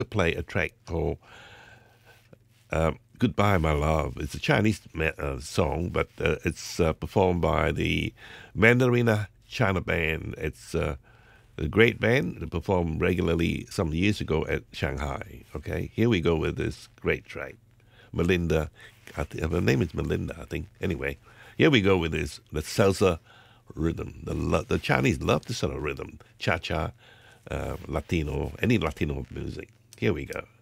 play a track called Goodbye, My Love. It's a Chinese song, but it's performed by the Mandarina China Band. It's a great band that performed regularly some years ago at Shanghai. Okay, here we go with this great track. Melinda, her name is Melinda, I think. Anyway, here we go with this, the salsa rhythm. The Chinese love this sort of rhythm, cha-cha, Latino, any Latino music. Here we go.